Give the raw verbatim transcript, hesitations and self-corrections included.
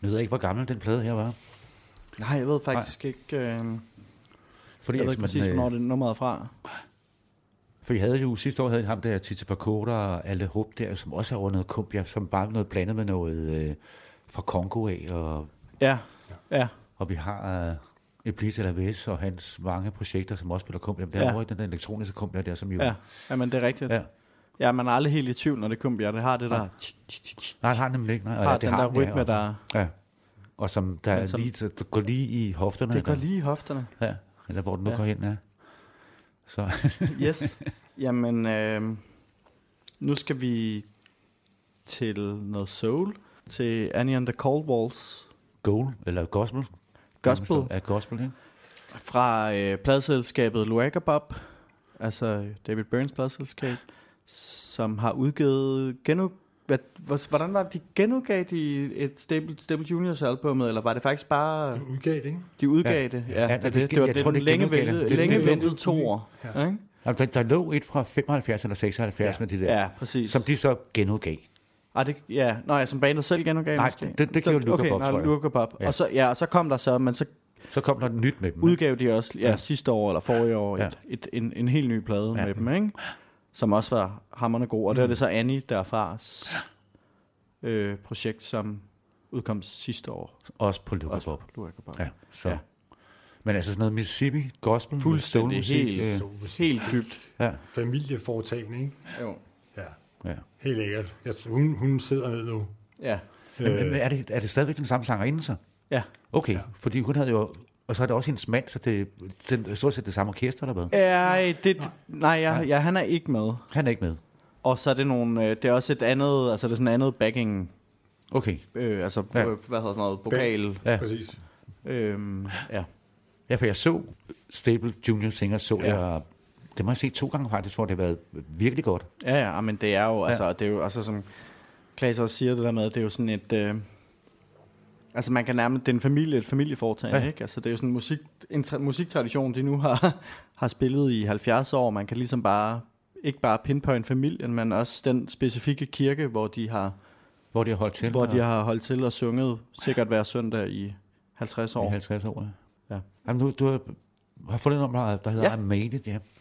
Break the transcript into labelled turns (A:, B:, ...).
A: Jeg ved ikke, hvor gammel den plade her var.
B: Nej, jeg ved faktisk Nej. ikke... Øh,
A: Fordi
B: jeg ved
A: altså,
B: ikke præcis,
A: man,
B: hvornår det nummeret er fra.
A: For jeg havde jo sidste år havde ham der Titi Bakota og alle Håb der, som også har noget kumbia, som bare noget blandet med noget øh, fra Congo af. Og,
B: ja, ja.
A: Og vi har øh, Iblis Alaves og hans mange projekter, som også spiller kumbia. Der er
B: ja.
A: jo den der elektroniske kumbia der, som jo...
B: Ja, ja men det er rigtigt. Ja. Ja, man er aldrig helt i tvivl, når det kumbia. Det har det der...
A: Ja. Nej, det har nemlig ikke. Nej.
B: Har
A: det
B: den
A: har
B: der rytme, der...
A: Ja. Og som der som, lige, det går lige i hofterne.
B: Det går lige i hofterne.
A: Ja, eller hvor den nu ja. går hen, ja. Så.
B: Yes. Jamen, øh, nu skal vi til noget soul, til Annie and the Cold Walls.
A: Goal, eller gospel.
B: Gospel.
A: Ja, gospel, ikke?
B: Fra øh, pladselskabet Luaga Bob, altså David Byrnes pladselskab, som har udgivet genu... Hvad, hvordan var det, de genudgav de et Stable, Stable Juniors albummet, eller var det faktisk bare...
C: De udgav det, ikke?
B: De udgav ja. det, ja. ja det, det, det var det, det længe, vælge, det, længe ventede to år. Ja. Ja,
A: Jamen, der, der lå et fra femoghalvfjerds eller seksoghalvfjerds ja. med de der,
B: ja, præcis.
A: som de så genudgav.
B: Ah, det, ja, nå ja, som bandet selv genudgav
A: Nej,
B: måske?
A: Nej, det, det kan jo Luca
B: okay,
A: Bob, tror jeg.
B: Luca Bob. Ja. Og så, ja, og så kom der så, men så...
A: Så kom der nyt med dem.
B: Udgav de også, ja, ja. sidste år eller forrige år, ja. et, et, en, en helt ny plade ja. med dem, ikke? Som også var hamrende god. Og mm. det er det så Annie derfra øh, projekt, som udkom sidste år.
A: Også på Luca Bob. Ja, så... Ja. Men altså sådan noget Mississippi, gospel,
B: fuldstændig helt,
C: øh,
B: helt dybt.
C: Ja. Familieforetagende, ikke?
B: Jo.
C: Ja.
A: Ja.
C: Helt lækkert. Jeg, hun, hun sidder ned nu.
B: Ja.
A: Men, men er, det, er det stadigvæk den samme sangerinde så?
B: Ja.
A: Okay, ja. Fordi hun havde jo... Og så er det også hendes mand, så det er stort set det samme orkester, eller hvad?
B: Ja, det, nej, ja, ja, han er ikke med.
A: Han er ikke med.
B: Og så er det nogle... Det er også et andet... Altså det er sådan andet backing...
A: Okay.
B: Øh, altså, ja. hvad hedder sådan noget? Vokal.
C: Ja, præcis.
B: Øhm, ja.
A: Ja, for jeg så Stable Junior Singer, så ja. jeg... Det må jeg se to gange faktisk, hvor det har været virkelig godt.
B: Ja, ja, men det er jo... Ja. Altså, det er jo altså, som Klaas også siger det der med, det er jo sådan et... Øh, altså, man kan nærmest... Det er en familie, et familieforetagende, ja. ikke? Altså, det er jo sådan en, musik, en tra- musiktradition, de nu har, har spillet i halvfjerds år. Man kan ligesom bare... Ikke bare pinpoint familien, men også den specifikke kirke, hvor de har...
A: Hvor de har holdt til.
B: Hvor de har holdt til og sunget sikkert hver søndag i halvtreds år.
A: I halvtreds år,
B: ja.
A: Ja. Jamen, nu, du har, har fundet noget, der hedder ja. I Made It, ja.